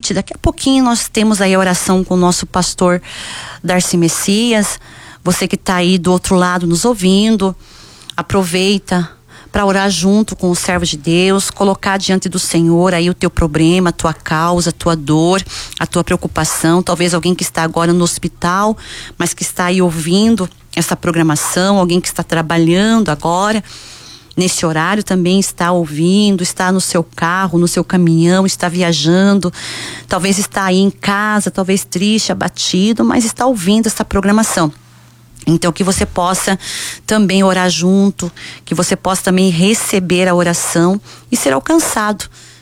convite. Daqui a pouquinho nós temos aí a oração com o nosso pastor Darcy Messias. Você que está aí do outro lado nos ouvindo, aproveita para orar junto com o servo de Deus, colocar diante do Senhor aí o teu problema, a tua causa, a tua dor, a tua preocupação. Talvez alguém que está agora no hospital, mas que está aí ouvindo essa programação, alguém que está trabalhando agora nesse horário também está ouvindo, está no seu carro, no seu caminhão, está viajando, talvez está aí em casa, talvez triste, abatido, mas está ouvindo essa programação. Então que você possa também orar junto, que você possa também receber a oração e ser alcançado.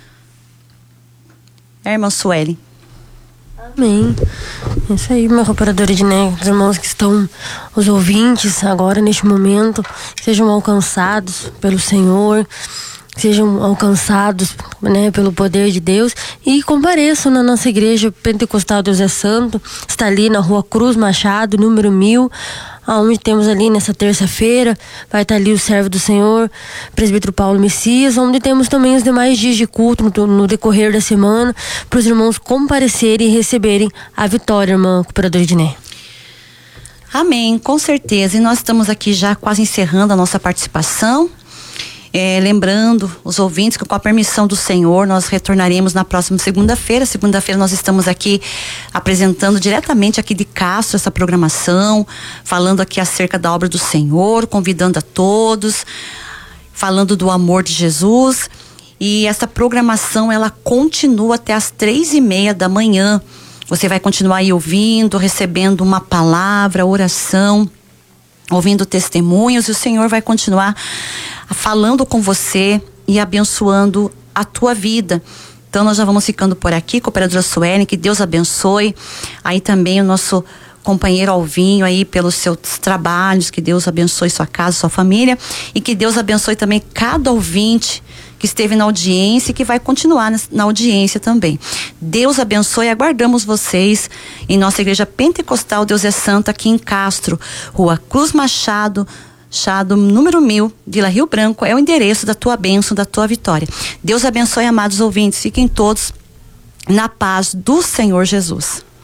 Irmã Sueli. Amém. Isso aí, meu cooperador Ednei, os irmãos que estão, os ouvintes agora neste momento, sejam alcançados pelo Senhor, sejam alcançados, né, pelo poder de Deus e compareçam na nossa igreja Pentecostal Deus é Santo. Está ali na Rua Cruz Machado, número 1000, aonde temos ali nessa terça-feira, vai estar ali o servo do Senhor, presbítero Paulo Messias, onde temos também os demais dias de culto no decorrer da semana, para os irmãos comparecerem e receberem a vitória, irmã cooperadora Ednei. Amém, com certeza. E nós estamos aqui já quase encerrando a nossa participação. Lembrando os ouvintes que com a permissão do Senhor nós retornaremos na próxima segunda-feira. Segunda-feira nós estamos aqui apresentando diretamente aqui de Castro essa programação, falando aqui acerca da obra do Senhor, convidando a todos, falando do amor de Jesus. E essa programação ela continua até as 3:30 da manhã. Você vai continuar aí ouvindo, recebendo uma palavra, oração, ouvindo testemunhos, e o Senhor vai continuar falando com você e abençoando a tua vida. Então nós já vamos ficando por aqui, cooperadora Sueli, que Deus abençoe. Aí também o nosso companheiro Alvinho aí pelos seus trabalhos, que Deus abençoe sua casa, sua família, e que Deus abençoe também cada ouvinte que esteve na audiência e que vai continuar na audiência também. Deus abençoe, aguardamos vocês em nossa igreja Pentecostal Deus é Santo aqui em Castro, Rua Cruz Machado, número 1000, Vila Rio Branco, é o endereço da tua bênção, da tua vitória. Deus abençoe, amados ouvintes, fiquem todos na paz do Senhor Jesus.